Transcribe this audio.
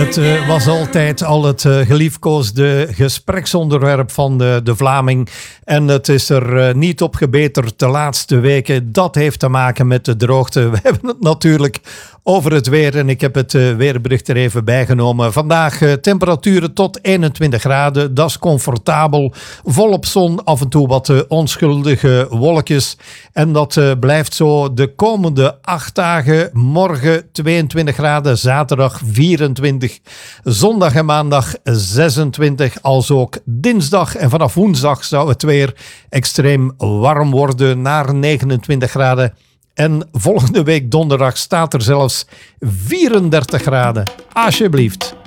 Het was altijd al het geliefkoosde gespreksonderwerp van de Vlaming. En het is er niet op gebeterd de laatste weken. Dat heeft te maken met de droogte. We hebben het natuurlijk over het weer en ik heb het weerbericht er even bijgenomen. Vandaag temperaturen tot 21 graden. Dat is comfortabel. Volop zon, af en toe wat onschuldige wolkjes. En dat blijft zo de komende 8 dagen. Morgen 22 graden, zaterdag 24, zondag en maandag 26, als ook dinsdag. En vanaf woensdag zou het weer extreem warm worden naar 29 graden. En volgende week donderdag staat er zelfs 34 graden. Alsjeblieft.